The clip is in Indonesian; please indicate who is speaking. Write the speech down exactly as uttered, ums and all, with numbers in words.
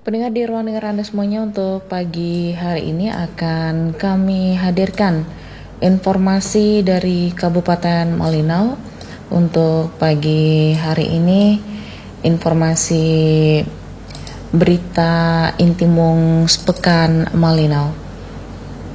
Speaker 1: Pendengar di ruang dengar Anda semuanya, untuk pagi hari ini akan kami hadirkan informasi dari Kabupaten Malinau. Untuk pagi hari ini, informasi berita Intimung Sepekan Malinau.